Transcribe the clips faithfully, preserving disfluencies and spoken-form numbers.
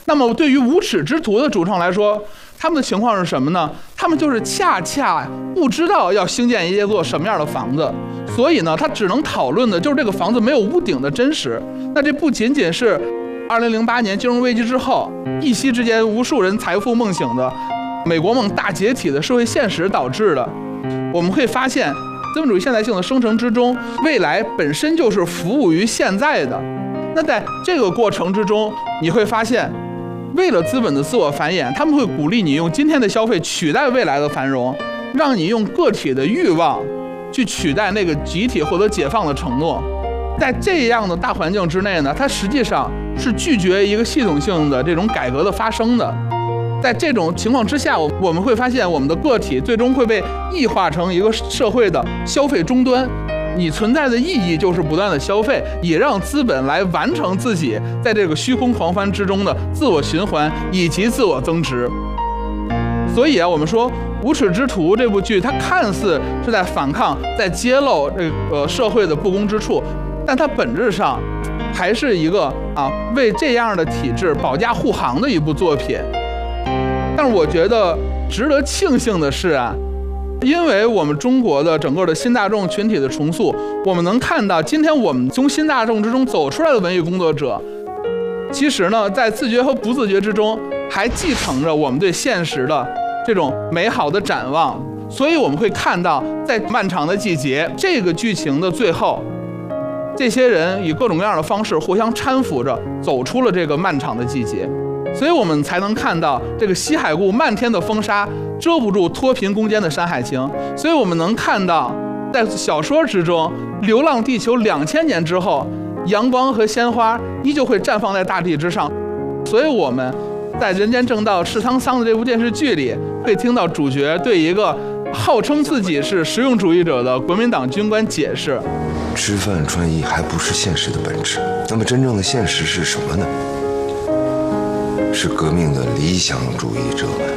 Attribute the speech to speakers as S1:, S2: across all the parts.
S1: 那么对于无耻之徒的主创来说，他们的情况是什么呢？他们就是恰恰不知道要兴建一座什么样的房子，所以呢，他只能讨论的就是这个房子没有屋顶的真实。那这不仅仅是二零零八年金融危机之后一夕之间无数人财富梦醒的美国梦大解体的社会现实导致的。我们会发现，资本主义现代性的生成之中，未来本身就是服务于现在的。那在这个过程之中，你会发现，为了资本的自我繁衍，他们会鼓励你用今天的消费取代未来的繁荣，让你用个体的欲望去取代那个集体获得解放的承诺。在这样的大环境之内呢，它实际上是拒绝一个系统性的这种改革的发生的。在这种情况之下，我我们会发现，我们的个体最终会被异化成一个社会的消费终端。你存在的意义就是不断的消费，也让资本来完成自己在这个虚空狂欢之中的自我循环以及自我增值。所以啊，我们说《无耻之徒》这部剧，它看似是在反抗，在揭露这个社会的不公之处，但它本质上还是一个啊为这样的体制保驾护航的一部作品。但是我觉得值得庆幸的是啊，因为我们中国的整个的新大众群体的重塑，我们能看到今天我们从新大众之中走出来的文艺工作者，其实呢，在自觉和不自觉之中，还继承着我们对现实的这种美好的展望。所以我们会看到，在漫长的季节这个剧情的最后，这些人以各种各样的方式互相搀扶着走出了这个漫长的季节。所以我们才能看到这个西海固漫天的风沙遮不住脱贫攻坚的山海情。所以我们能看到，在小说之中，流浪地球两千年之后，阳光和鲜花依旧会绽放在大地之上。所以我们在《人间正道是沧桑》的这部电视剧里，会听到主角对一个号称自己是实用主义者的国民党军官解释：
S2: 吃饭穿衣还不是现实的本质，那么真正的现实是什么呢？是革命的理想主义者们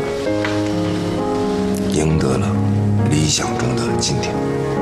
S2: 赢得了理想中的今天。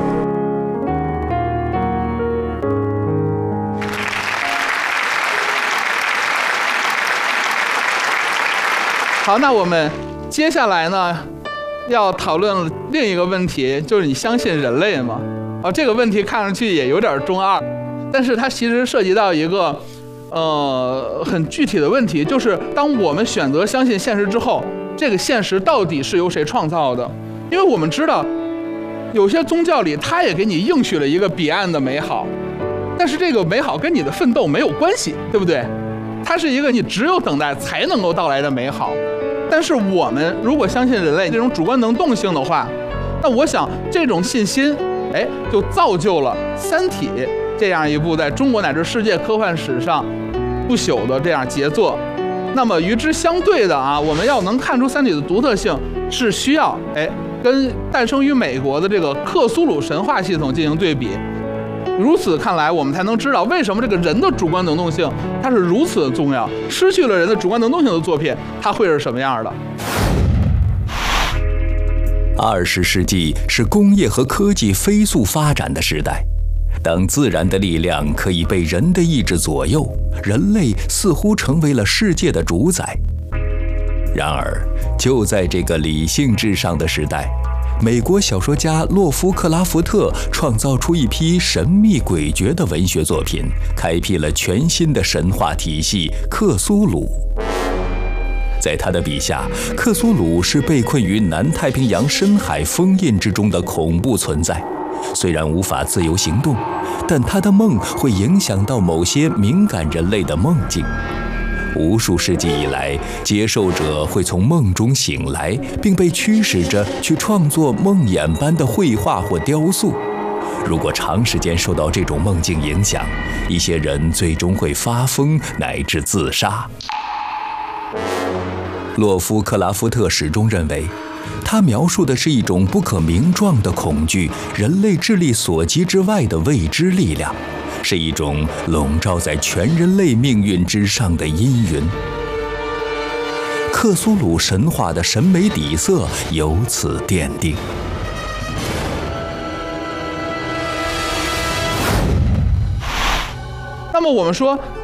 S1: 好，那我们接下来呢，要讨论另一个问题，就是你相信人类吗？啊，这个问题看上去也有点中二，但是它其实涉及到一个呃，很具体的问题，就是当我们选择相信现实之后，这个现实到底是由谁创造的？因为我们知道，有些宗教里它也给你应许了一个彼岸的美好，但是这个美好跟你的奋斗没有关系，对不对？它是一个你只有等待才能够到来的美好。但是我们如果相信人类这种主观能动性的话，那我想这种信心，哎，就造就了《三体》这样一部在中国乃至世界科幻史上不朽的这样杰作。那么与之相对的啊，我们要能看出《三体》的独特性，是需要哎跟诞生于美国的这个克苏鲁神话系统进行对比。如此看来，我们才能知道为什么这个人的主观能动性它是如此的重要。失去了人的主观能动性的作品，它会是什么样的？
S3: 二十世纪是工业和科技飞速发展的时代。当自然的力量可以被人的意志左右，人类似乎成为了世界的主宰。然而，就在这个理性至上的时代，美国小说家洛夫克拉福特创造出一批神秘诡谲的文学作品，开辟了全新的神话体系——克苏鲁。在他的笔下，克苏鲁是被困于南太平洋深海封印之中的恐怖存在。虽然无法自由行动，但他的梦会影响到某些敏感人类的梦境。无数世纪以来，接受者会从梦中醒来，并被驱使着去创作梦魇般的绘画或雕塑。如果长时间受到这种梦境影响，一些人最终会发疯乃至自杀。洛夫克拉夫特始终认为，他描述的是一种不可名状的恐惧，人类智力所及之外的未知力量，是一种笼罩在全人类命运之上的阴云。克苏鲁神话的审美底色由此奠定。
S1: 那么我们说，